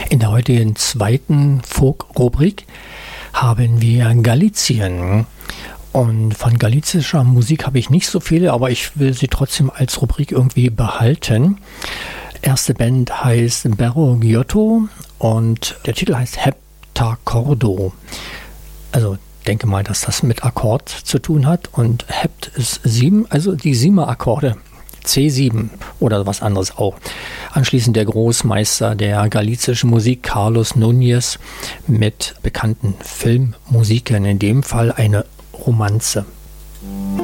In der heutigen zweiten Folk-Rubrik haben wir Galizien. Und von galizischer Musik habe ich nicht so viele, aber ich will sie trotzdem als Rubrik irgendwie behalten. Erste Band heißt Berro Giotto und der Titel heißt Heptacordo. Also denke mal, dass das mit Akkord zu tun hat. Und Hept ist 7, also die 7er Akkorde. C7 oder was anderes auch. Anschließend der Großmeister der galizischen Musik, Carlos Núñez, mit bekannten Filmmusiken, in dem Fall eine Romanze.